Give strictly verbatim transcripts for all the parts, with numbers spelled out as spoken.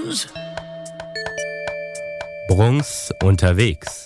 Bruns. Bruns unterwegs.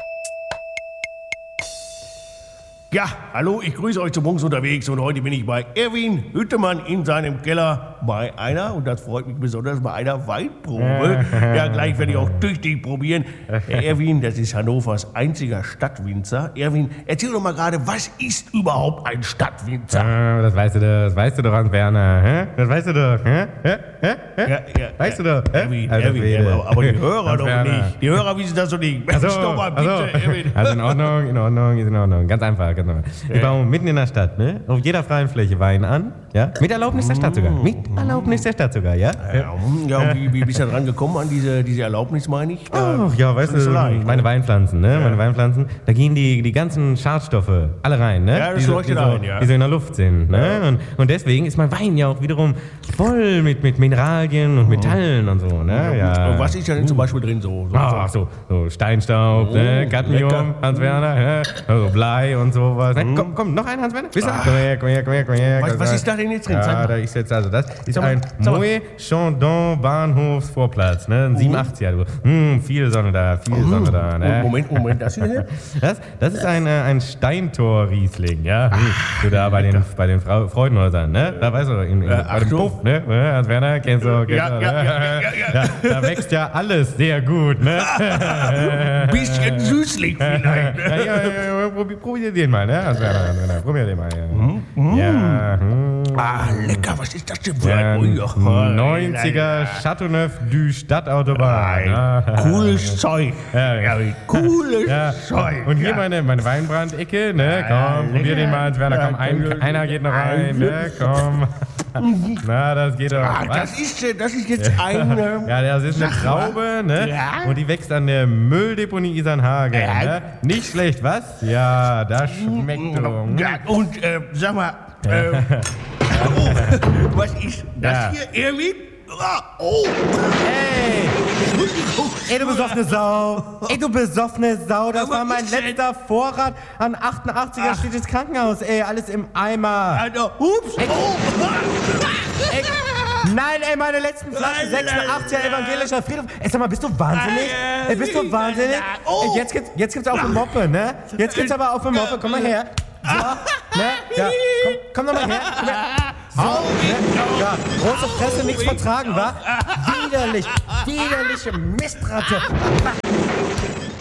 Ja, hallo, ich grüße euch zu Bruns unterwegs und heute bin ich bei Erwin Hüttemann in seinem Keller bei einer, und das freut mich besonders, bei einer Weinprobe. Ja, gleich werde ich auch tüchtig probieren. Herr Erwin, das ist Hannovers einziger Stadtwinzer. Erwin, erzähl doch mal gerade, was ist überhaupt ein Stadtwinzer? Ah, das weißt du doch, das weißt du doch, Hans Werner. Hä? Das weißt du doch. Hä? Hä? Hä? Ja, ja, weißt du doch. Hä? Erwin, Alter Erwin, Schwede. aber, aber die Hörer Hans doch Werner. nicht. Die Hörer wissen das doch nicht. Mensch, Ach so, doch mal bitte, ach so. Erwin. Also in Ordnung, in Ordnung, ist in Ordnung. Ganz einfach, ganz einfach. Wir bauen mitten in der Stadt, ne? Auf jeder freien Fläche Wein an, ja? Mit Erlaubnis der Stadt sogar. Mit Erlaubnis der Stadt sogar, ja? Ja, ja, und wie, wie bist du da dran gekommen an diese, diese Erlaubnis, meine ich? Da- Ach, ja, weißt das ist du, so leicht, meine ne? Weinpflanzen, ne? Meine Weinpflanzen, da gehen die, die ganzen Schadstoffe alle rein, ne? Ja, das die, so- leuchtet die, so, ein, ja. die so in der Luft sind, ne? Und, und deswegen ist mein Wein ja auch wiederum voll mit, mit Mineralien und Metallen und so, ne? Ja. Und was ist da denn zum Beispiel drin so? so, Ach so, so Steinstaub, ne? Cadmium, lecker. Hans Werner, ne? Also Blei und sowas. Ne? Komm, komm, noch ein Hans Werner? Wisst ihr? Komm her, komm her, komm her, komm her. Was- was ist da denn jetzt drin? Zeig Ja, mal. da ist jetzt, also das ist Sag mal, ein sag mal. Moët Chandon Bahnhofsvorplatz, ne? Ein siebenundachtziger, du. Hm, viel Sonne da, viel Sonne da, ne? Moment, Moment, das hier? Das, das ist ein, äh, ein Steintor-Riesling, ja? Hm, du da bei den, bei den Frau, Freudenhäusern, ne? Da weißt du, in, in, Äh, bei dem Achtung. Puff, ne? ne? Hans Werner, kennst du, kennst Ja, du, ja, ne? ja, ja, ja, ja. Da wächst ja alles sehr gut, ne? Ein bisschen süßlich vielleicht. Ja, ne? ja, ja, ja, probier, probier den mal, ne? Hans Werner, Hans Werner, probier den mal, ja. Ja, hm. Ah, lecker, was ist das denn für Ja, ein... Ui, ach, neunziger Chateauneuf du Stadtautobahn. Ein cooles Zeug. Ja, ja. Ja, cooles Ja. Zeug. Und hier ja. meine, meine Weinbrandecke, ne? Ja, Komm, probier lecker. den mal, Hans Werner, komm, Ja, ein, cool. einer geht noch rein, ne? Komm. Na, das geht doch. Ah, Was? das ist, äh, das ist jetzt eine... Ja, das ist eine Sag mal. Traube, ne? Ja. Und die wächst an der Mülldeponie Isernhagen, Ja. ne? Nicht schlecht, was? Ja, das schmeckt doch. Ja, und äh, sag mal, äh, oh, was ist das Ja. hier, Erwin? Ah, Oh, Ey! Ey, du besoffene Sau! Ey, du besoffene Sau! Das Aber war mein was denn? letzter Vorrat an achtundachtziger Ach. steht ins Krankenhaus, ey, alles im Eimer! Alter, ups, oh. Ey, nein, ey, meine letzten Flaschen, Nein, nein, sechsundachtziger nein. evangelischer Friedhof. Ey, sag mal, bist du wahnsinnig? Nein, Ey, bist du nein, wahnsinnig? nein. Oh. Ey, jetzt gibt's, jetzt gibt's auch eine Moppe, ne? Jetzt gibt's aber auch eine Moppe, komm mal her. So, ne? Ja, komm, komm doch mal her. Komm her. So, ne? Ja, große Fresse, nichts vertragen, wa? Widerlich, widerliche Mistratte.